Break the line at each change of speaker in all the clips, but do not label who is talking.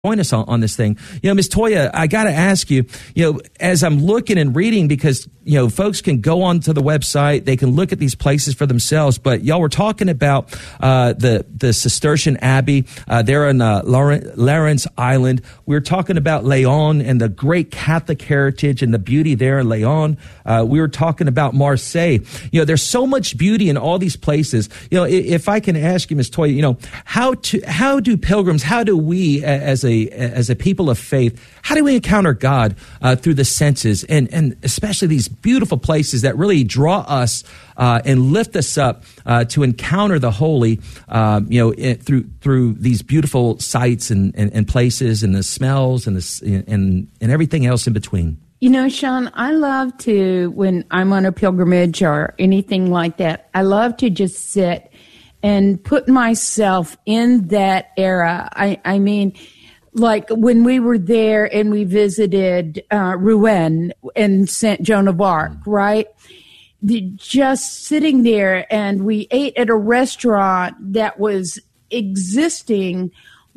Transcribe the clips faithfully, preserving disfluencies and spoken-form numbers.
join us on, on this thing. You know, Miz Toya, I got to ask you, you know, as I'm looking and reading, because, you know, folks can go onto the website, they can look at these places for themselves, but y'all were talking about uh, the, the Cistercian Abbey uh, there on uh, Lawrence Island. We were talking about Leon and the great Catholic heritage and the beauty there in Leon. Uh, we were talking about Marseille. You know, there's so much beauty in all these places. You know, if I can ask you, Miz Toya, you know, how to, how do pilgrims, how do we as a as a people of faith, how do we encounter God uh, through the senses, and and especially these beautiful places that really draw us uh, and lift us up uh, to encounter the holy, uh, you know, it, through through these beautiful sights and, and, and places and the smells and the and and everything else in between.
You know, Sean, I love to, when I'm on a pilgrimage or anything like that, I love to just sit and put myself in that era. I, I mean, like when we were there and we visited uh, Rouen and Saint Joan of Arc, right? The, just sitting there, and we ate at a restaurant that was existing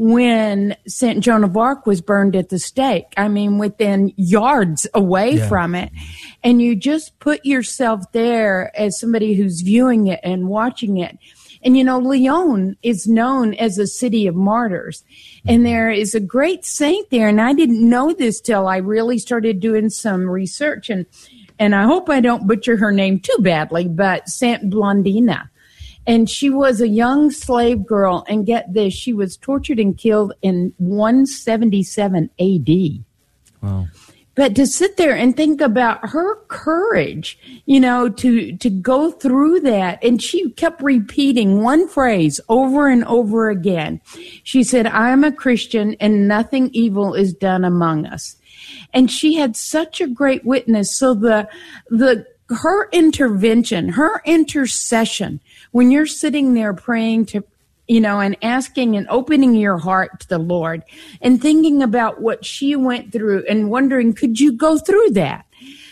when Saint Joan of Arc was burned at the stake. I mean, within yards away yeah. from it. And you just put yourself there as somebody who's viewing it and watching it. And, you know, Lyon is known as a city of martyrs. And there is a great saint there. And I didn't know this till I really started doing some research. And, and I hope I don't butcher her name too badly, but Saint Blandina. And she was a young slave girl. And get this, she was tortured and killed in one seventy-seven A D.
Wow.
But to sit there and think about her courage, you know, to, to go through that. And she kept repeating one phrase over and over again. She said, I'm a Christian and nothing evil is done among us. And she had such a great witness. So the, the, her intervention, her intercession, when you're sitting there praying to, you know, and asking and opening your heart to the Lord and thinking about what she went through and wondering, could you go through that?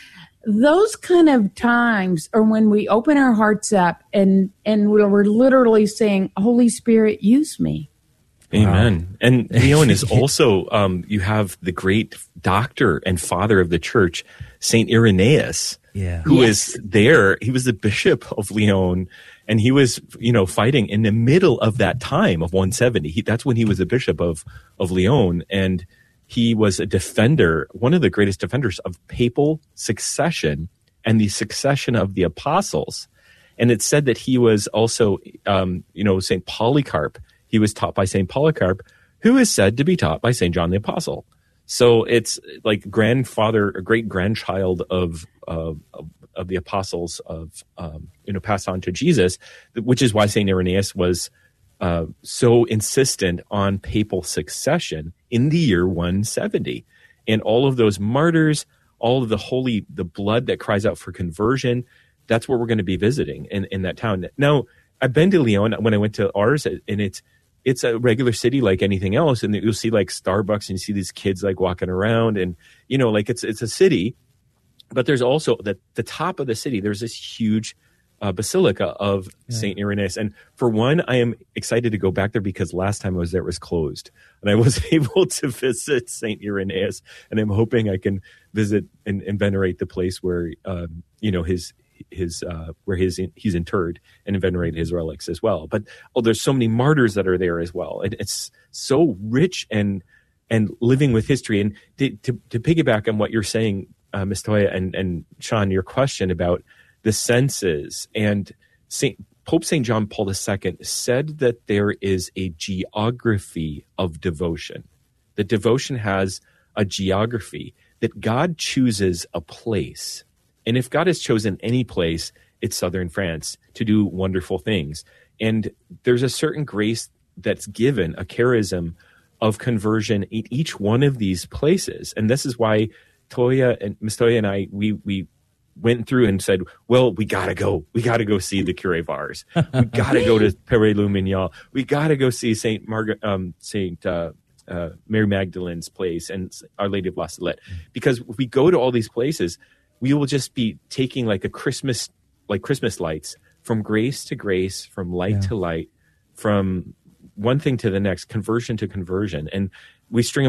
Those kind of times are when we open our hearts up and, and we're literally saying, Holy Spirit, use me.
Amen. Wow. And Lyon is also, um, you have the great doctor and father of the church, Saint Irenaeus,
yeah.
who
yes.
is there. He was the bishop of Lyon. And he was, you know, fighting in the middle of that time of one seventy. He, that's when he was a bishop of, of Lyon. And he was a defender, one of the greatest defenders of papal succession and the succession of the apostles. And it's said that he was also, um, you know, Saint Polycarp. He was taught by Saint Polycarp, who is said to be taught by Saint John the Apostle. So it's like grandfather, a great grandchild of, uh, of of the apostles of, um, you know, passed on to Jesus, which is why Saint Irenaeus was uh, so insistent on papal succession in the year one seventy. And all of those martyrs, all of the holy, the blood that cries out for conversion, that's where we're going to be visiting in, in that town. Now, I've been to Lyon when I went to Ars, and it's, it's a regular city like anything else. And you'll see like Starbucks and you see these kids like walking around, and, you know, like it's, it's a city. But there's also the, the top of the city, there's this huge uh, basilica of yeah. Saint Irenaeus. And for one, I am excited to go back there because last time I was there, it was closed. And I was able to visit Saint Irenaeus. And I'm hoping I can visit and, and venerate the place where, um, you know, his, his, uh, where his, he's interred, and venerate his relics as well. But, oh, there's so many martyrs that are there as well. And it's so rich and, and living with history. And to, to, to piggyback on what you're saying, Uh, Miz Toya and, and Sean, your question about the senses, and Saint Pope Saint John Paul the Second said that there is a geography of devotion. That devotion has a geography, that God chooses a place. And if God has chosen any place, it's southern France to do wonderful things. And there's a certain grace that's given, a charism of conversion in each one of these places. And this is why Toya and Miz Toya and I, we we went through and said, well, we gotta go. We gotta go see the Curé of Ars. We gotta go to Paray-le-Monial. We gotta go see Saint Margaret, um, Saint uh, uh, Mary Magdalene's place and Our Lady of La Salette. Because if we go to all these places, we will just be taking like a Christmas, like Christmas lights, from grace to grace, from light yeah. to light, from one thing to the next, conversion to conversion, and we string them